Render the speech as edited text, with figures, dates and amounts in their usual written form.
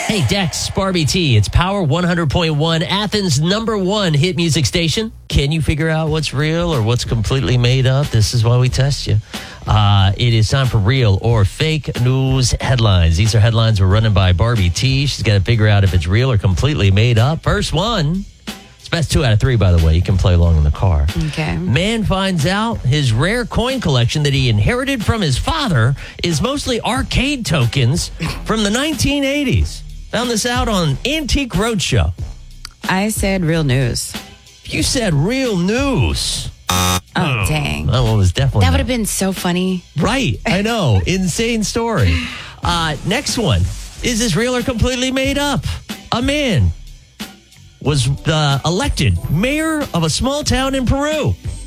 Hey, Dex, Barbie T. It's Power 100.1, Athens' #1 hit music station. Can you figure out what's real or what's completely made up? This is why we test you. It is time for real or fake news headlines. These are headlines we're running by Barbie T. She's got to figure out if it's real or completely made up. First one. It's best 2 out of 3, by the way. You can play along in the car. Okay. Man finds out his rare coin collection that he inherited from his father is mostly arcade tokens from the 1980s. Found this out on Antique Roadshow. I said real news. You said real news. Oh, dang. That one was definitely That would have been so funny. right. I know. Insane story. Next one. Is this real or completely made up? A man was elected mayor of a small town in Peru.